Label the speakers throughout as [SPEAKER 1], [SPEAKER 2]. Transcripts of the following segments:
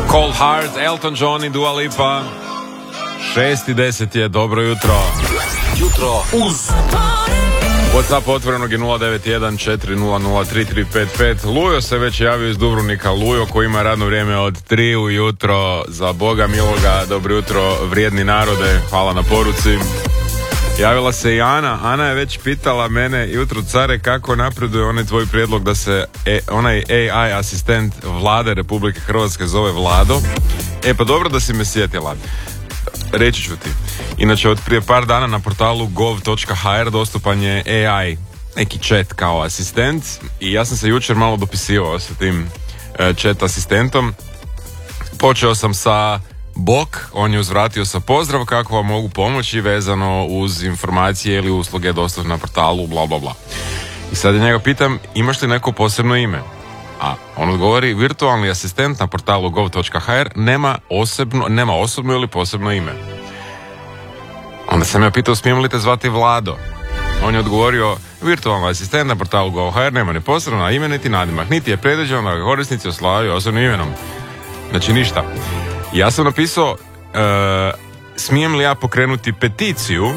[SPEAKER 1] Cold Heart, Elton John i Dua Lipa. 6:10 je, dobro jutro.
[SPEAKER 2] Jutro uz
[SPEAKER 1] WhatsApp otvorenog je 091-400-3355. Lujo se već javio iz Dubrovnika. Lujo koji ima radno vrijeme od 3 ujutro. Za Boga miloga, dobro jutro, vrijedni narode, hvala na poruci. Javila se i Ana. Ana je već pitala mene jutro, care, kako napreduje onaj tvoj prijedlog da se onaj AI asistent Vlade Republike Hrvatske zove Vlado. Pa dobro da si me sjetila. Reći ću ti. Inače, od prije par dana na portalu gov.hr dostupan je AI, neki chat kao asistent, i ja sam se jučer malo dopisivao sa tim chat asistentom. Počeo sam sa bok, on je uzvratio sa pozdrav, kako vam mogu pomoći vezano uz informacije ili usluge dostupne na portalu, bla bla bla. I sad ja njega pitam, imaš li neko posebno ime? A on odgovori, virtualni asistent na portalu gov.hr nema osobno ili posebno ime. Onda sam ja pitao, smijem li te zvati Vlado? On je odgovorio, virtualni asistent na portalu gov.hr nema ni posebno ime niti nadimak, niti je predviđeno da ga korisnici oslavljaju osobnim imenom. Znači ništa. Ja sam napisao, smijem li ja pokrenuti peticiju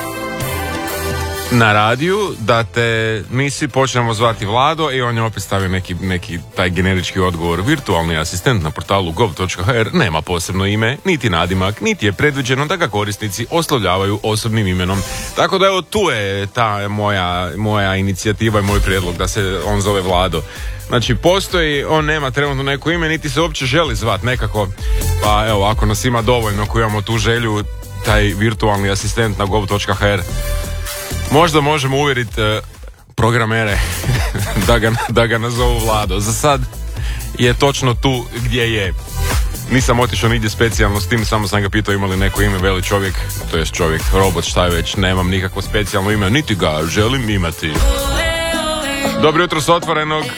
[SPEAKER 1] na radiju da te mi svi počnemo zvati Vlado, i on je opet stavio neki taj generički odgovor. Virtualni asistent na portalu gov.hr nema posebno ime, niti nadimak, niti je predviđeno da ga korisnici oslovljavaju osobnim imenom. Tako da evo, tu je ta moja inicijativa i moj prijedlog da se on zove Vlado. Znači postoji, on nema trenutno neko ime, niti se uopće želi zvat nekako. Pa evo, ako nas ima dovoljno koji imamo tu želju, taj virtualni asistent na gov.hr, možda možemo uvjeriti programere da ga nazovu Vlado. Za sad je točno tu gdje je. Nisam otišao nigdje specijalno s tim, samo sam ga pitao ima li neko ime, veli čovjek, to jest čovjek, robot, šta je već, nemam nikakvo specijalno ime, niti ga želim imati. Dobro jutro s otvorenog.